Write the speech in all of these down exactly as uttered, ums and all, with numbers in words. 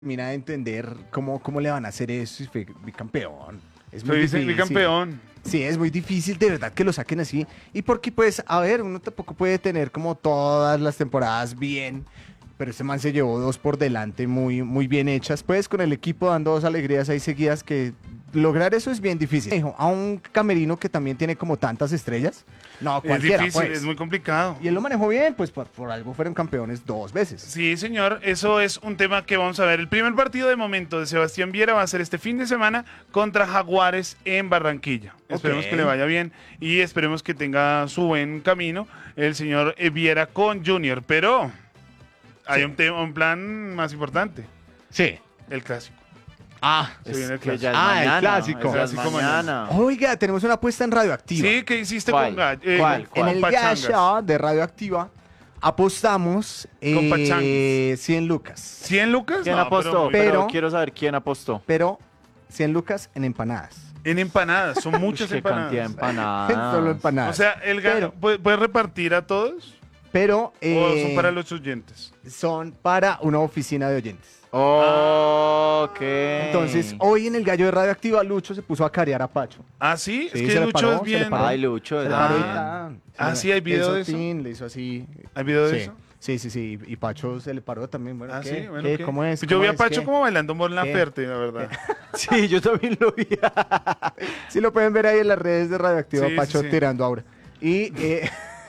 termina de entender cómo, cómo le van a hacer eso y fue bicampeón. Es Fue muy vice- difícil. bicampeón. Sí, es muy difícil de verdad que lo saquen así. Y porque, pues, a ver, uno tampoco puede tener como todas las temporadas bien. Pero este man se llevó dos por delante muy, muy bien hechas. Pues con el equipo dando dos alegrías ahí seguidas que lograr eso es bien difícil. Dijo, a un camerino que también tiene como tantas estrellas. No, Es cualquiera, difícil, pues. es muy complicado. Y él lo manejó bien, pues por, por algo fueron campeones dos veces. Sí, señor, eso es un tema que vamos a ver. El primer partido de momento de Sebastián Viera va a ser este fin de semana contra Jaguares en Barranquilla. Ok. Esperemos que le vaya bien y esperemos que tenga su buen camino el señor eh, Viera con Junior. Pero hay Sí. un, tema, un plan más importante, Sí. el clásico. Ah, Se viene el Que clásico. ya es Ah, el mañana, clásico. es ya es Clásico mañana. Oiga, tenemos una apuesta en Radioactiva. Sí, ¿qué hiciste ¿Cuál? con, ga- eh, ¿Cuál? con En el pachangas? gacha de Radioactiva apostamos Con eh, pachangas. cien lucas. ¿cien lucas? ¿Quién No, apostó? muy- Pero, pero- quiero saber quién apostó. Pero cien lucas en empanadas. En empanadas, son muchas Uy, qué cantidad de empanadas. empanadas. Solo empanadas. O sea, el ga- Pero- ¿puede, puede repartir a todos? Pero ¿O eh, son para los oyentes? son para una oficina de oyentes. Ok. Entonces, hoy en el gallo de Radioactiva, Lucho se puso a carear a Pacho. ¿Ah, sí? Sí, es que se le Lucho paró, es se le bien... paró. Ay, Lucho, Se es le Ah. paró y bien. tan. Ah, Se sí, le- hay video le de hizo eso. tin, le hizo así. ¿Hay video de Sí, eso? sí, sí, sí. Y Pacho se le paró también. Bueno, Ah, ¿qué? sí, bueno, ¿Qué? ¿qué? ¿Cómo es? Yo ¿Cómo vi a es? Pacho ¿Qué? como bailando Mon ¿Qué? Laferte, la verdad. Sí, yo también lo vi. Sí, lo pueden ver ahí en las redes de Radioactiva, Sí, Pacho sí, sí. tirando aura. Y, eh,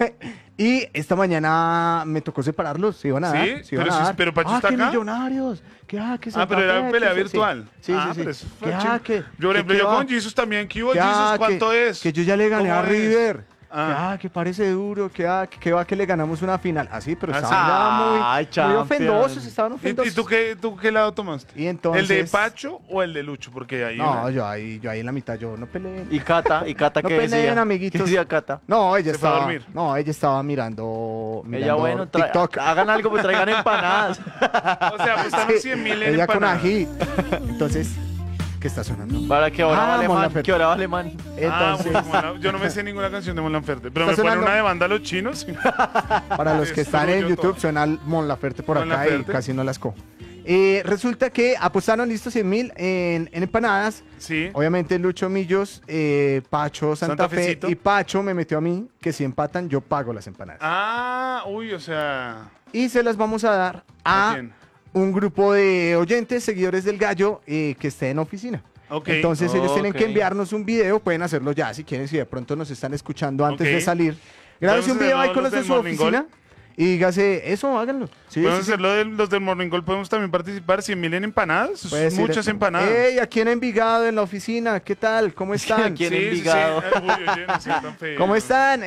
y esta mañana me tocó separarlos, se iban a Sí, dar. se iban pero a sí, dar. pero Pacho ah, está qué acá. millonarios. Que, ah, que Ah, pero era Santa Fe, pelea que- sí, virtual. Sí, Ah, sí, sí. pero eso fue Que, chimba. ah, que, Yo, por que- ejemplo, que yo va- con Jesus también. ¿Qué hubo, que, Jesus? ah, ¿Cuánto que- es? Que yo ya le gané ¿Cómo a es? River. Ah. Que, ah, que parece duro, que, ah, que, que va que le ganamos una final. Así, pero Ah, estaban sí. ya muy, Ay, muy champion. ofendosos, estaban ¿Y, ofendosos. y tú, qué, tú qué lado tomaste? Y entonces- ¿El de Pacho o el de Lucho? Porque ahí... No, yo ahí, yo ahí en la mitad, yo no peleé. Y Cata, y Cata, No ¿qué peleen, decía? amiguitos. ¿Qué decía Cata? No, ella Se fue a estaba, dormir. no, ella estaba mirando, mirando Ella, bueno, tra- TikTok. hagan algo, pues traigan empanadas. O sea, apostaron Sí, cien mil en ella con empanadas. ají. Entonces, ¿qué está sonando? ¿Para qué hora Ah, vale Mon man? Laferte. ¿Qué hora vale man? Ah, Entonces, bueno, Mon La- yo no me sé ninguna canción de Mon Laferte, pero me Está ponen sonando. una de banda a los chinos. para los que están en Destruyo YouTube, todo. suena el Mon Laferte por Mon acá y Laferte. casi no las cojo. Eh, resulta que apostaron listos cien mil en, en empanadas. Sí. Obviamente Lucho Millos, eh, Pacho Santa, Santa Fe Fecito. y Pacho me metió a mí que si empatan yo pago las empanadas. Ah, uy, o sea... Y se las vamos a dar ¿A a quién? un grupo de oyentes, seguidores del gallo, eh, que esté en oficina. Ok. Entonces ellos tienen que Ok. enviarnos un video, pueden hacerlo ya si quieren, si de pronto nos están escuchando antes Ok. de salir. Grábense un ¿Podemos video ahí hacerlo con los los de del su Morning oficina y dígase, eso, háganlo. Sí, Podemos sí, sí. hacerlo de los del Morning Call, podemos también participar. cien mil en empanadas, Puede ser- muchas empanadas. Ey, aquí en Envigado, en la oficina, ¿qué tal? ¿Cómo están? Aquí en Sí, sí, sí. Envigado. Ay, uy, oye, no sea tan feo. ¿Cómo están? Eh,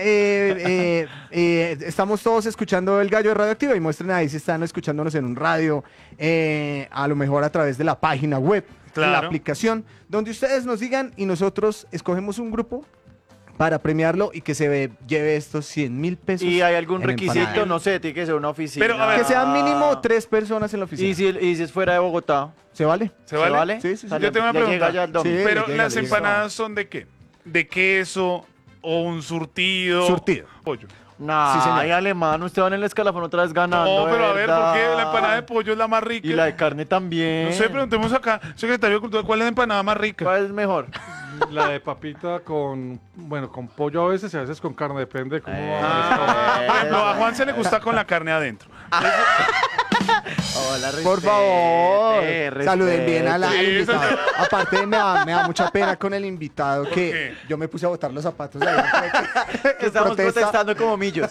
eh, eh, estamos todos escuchando el gallo de Radioactiva y muestren ahí si están escuchándonos en un radio, eh, a lo mejor a través de la página web, en la Claro. aplicación, donde ustedes nos digan y nosotros escogemos un grupo para premiarlo y que se ve- lleve estos cien mil pesos. ¿Y hay algún en requisito? empanadas. No sé, tiene que ser una oficina. Pero, a ver, Que sean mínimo tres personas en la oficina. ¿Y si, y si es fuera de Bogotá? ¿Se vale? ¿Se vale? Sí, sí, sí. Sale- Yo tengo una le pregunta. llega ya el domingo. Sí. Pero le llega, las le llega. empanadas son de qué? ¿De queso o un surtido? Surtido. Pollo. Nah, Sí, señor. ay, alemán, usted va en el escalafón otra vez ganando. No, pero a ver, ¿por ¿verdad? qué la empanada de pollo es la más rica? Y la de carne también. No sé, preguntemos acá, secretario de Cultura, ¿cuál es la empanada más rica? ¿Cuál es mejor? La de papita con, bueno, con pollo a veces y a veces con carne, depende de cómo Eh. va. Por ejemplo, a Juan se le gusta con la carne adentro. Hola, Por favor, respete, saluden bien a la, al Sí, invitado. eso- Aparte me da, me da mucha pena con el invitado ¿Por que qué? yo me puse a botar los zapatos ahí. Que estamos protesta. protestando como millos.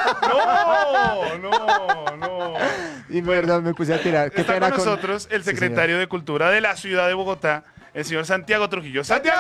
No, no, no. Y verdad me puse a tirar. Qué Está pena con nosotros el Sí, señor. secretario de Cultura de la ciudad de Bogotá, el señor Santiago Trujillo. ¡Santiago!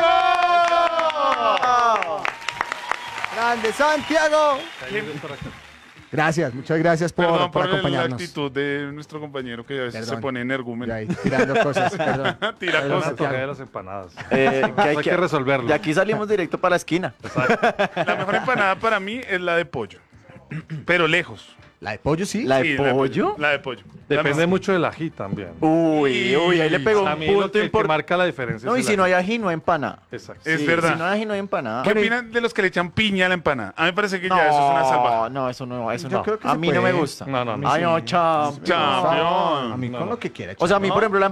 Grande Santiago. Gracias, muchas gracias por, Perdón por por la acompañarnos. actitud de nuestro compañero que a veces Perdón. se pone energúmeno. Ya ahí, tirando cosas, perdón. Tira Perdón, cosas. Santiago. de las empanadas. Eh, que hay, Hay que resolverlo. De aquí salimos directo para la esquina. La mejor empanada para mí es la de pollo. Pero lejos. ¿La de pollo sí? ¿La de Sí, pollo? La de pollo. Depende La- mucho del ají también. Uy, uy, ahí le pegó A un mí lo punto que, que importante. marca la diferencia No, y es si el no hay ají. ají, no hay empanada. Exacto. Es Sí, verdad. Si no hay ají, no hay empanada. ¿Qué opinan de los que le echan piña a la empanada? A mí me parece que ya eso es una salvajada. No, eso no, eso Yo no. creo que A se mí no me puede. gusta. No, no, a mí Ay, sí. no, chao. Chao. A mí No, con no. lo que quiera. O sea, a mí, chao. por ejemplo, la